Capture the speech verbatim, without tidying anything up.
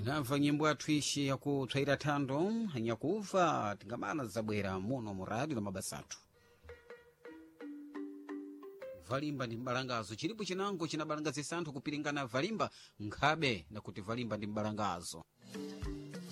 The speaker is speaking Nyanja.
munamva nyimbo yathu ishi yakutswaira thando nyakuva tingamana zabwera muno mu radio la mabasa athu. Valimba ndi mbalangazo chilipo chinango chinabalangazisa anthu kupiringana valimba nkhabe nakuti valimba ndi mbalangazo.